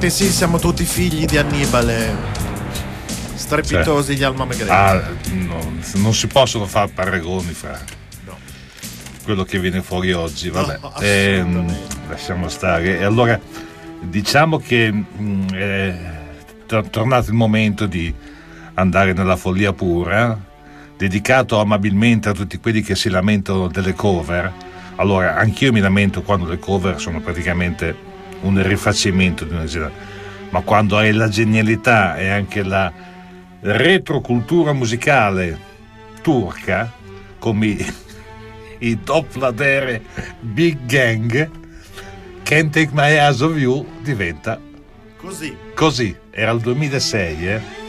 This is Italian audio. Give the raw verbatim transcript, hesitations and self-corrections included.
Eh sì, siamo tutti figli di Annibale, strepitosi cioè, di Alma Megre. Ah, no, non si possono fare paragoni fra no. quello che viene fuori oggi, vabbè. No, eh, lasciamo stare. E allora diciamo che mh, è tornato il momento di andare nella follia pura, dedicato amabilmente a tutti quelli che si lamentano delle cover. Allora, anch'io mi lamento quando le cover sono praticamente un rifacimento di una generazione, ma quando hai la genialità e anche la retrocultura musicale turca, come i, i Topladere Big Gang, Can't Take My Eyes Off You diventa così. Così, era il duemilasei, eh?